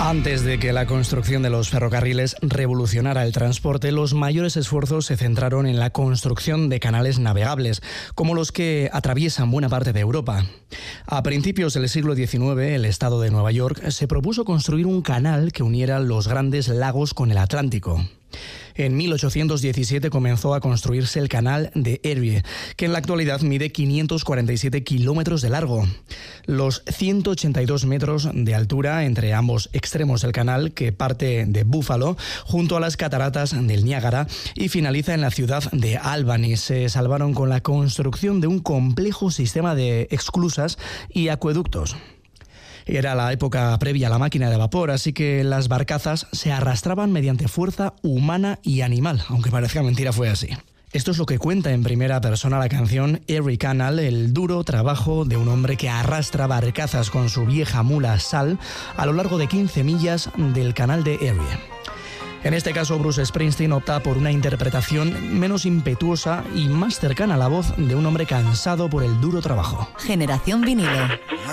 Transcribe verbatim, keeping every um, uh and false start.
Antes de que la construcción de los ferrocarriles revolucionara el transporte, los mayores esfuerzos se centraron en la construcción de canales navegables, como los que atraviesan buena parte de Europa. A principios del siglo diecinueve, el estado de Nueva York se propuso construir un canal que uniera los grandes lagos con el Atlántico. En mil ochocientos diecisiete comenzó a construirse el canal de Erie, que en la actualidad mide quinientos cuarenta y siete kilómetros de largo. Los ciento ochenta y dos metros de altura entre ambos extremos del canal, que parte de Buffalo junto a las cataratas del Niágara y finaliza en la ciudad de Albany, se salvaron con la construcción de un complejo sistema de esclusas y acueductos. Era la época previa a la máquina de vapor, así que las barcazas se arrastraban mediante fuerza humana y animal, aunque parezca mentira, fue así. Esto es lo que cuenta en primera persona la canción Erie Canal, el duro trabajo de un hombre que arrastra barcazas con su vieja mula Sal a lo largo de quince millas del canal de Erie. En este caso, Bruce Springsteen opta por una interpretación menos impetuosa y más cercana a la voz de un hombre cansado por el duro trabajo. Generación Vinilo.